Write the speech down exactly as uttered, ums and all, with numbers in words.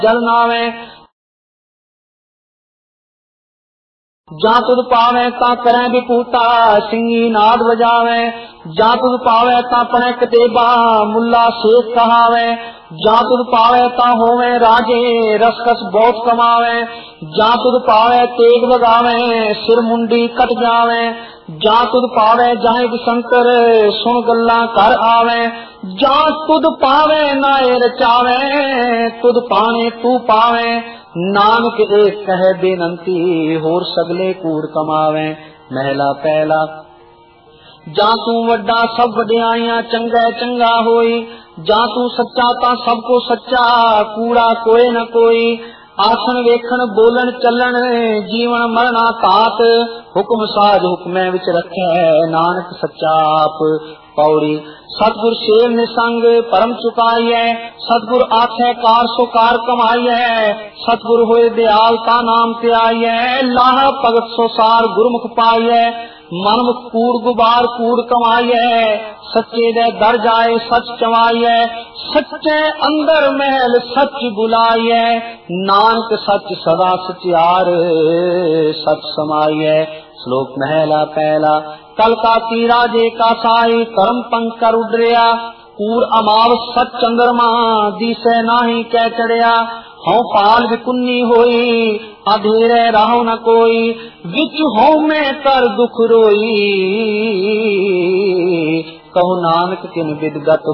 जल नावे। जा तुद पावे ता करे विपूता सिंगी नाद बजावे। जा तुद पावे ता पने कतेबा मुल्ला शेख कहावे। जा तुद पावे ता होवे राजे रसकस बहुत कमावे। जा तुद पावे तेग बगावे सिर मुंडी कट जावे। जा तुद पावे जाए शंकर सुन गल्ला कर आवे। जा तुद पावे नाए रचावे तुद पाने तू पावे। नानक एक कह बेनंती होर सगले कूड़ कमावे। महला पहला। जा तू वड्डा सब वड्याइयां चंगा चंगा होई। जा तू सच्चा ता सबको सच्चा कूड़ा कोई न कोई। आसन वेखण बोलन चलन जीवन मरना तात। हुक्म साज हुक्मे विच रखे नानक सच्चा आप। पौड़ी। सतगुर शेर निसंग परम चुकाई है। सतगुर आखे कार सुकार कमाई है। सतगुर होए दयाल ता नाम ते आई है। लाह भगत सो सार गुरमुख पाई है। मनमुख कूड़ गुबार कूड़ कमाई है। सच्चे दे दर जाए सच चवाई है। सच्चे अंदर महल सच बुलाई है। नानक सच सदा सचियार सच समाई है। श्लोक महला पहला। कल का राजे का साई कर्म पंकर उडरिया। पूर अमाव सच चंद्रमा दिसे नाही कह चढ़िया। हूं पाल विकुन्नी होई अधेरे राहो न कोई। विच हूं में कर दुख रोई कहु नानक किन विदगत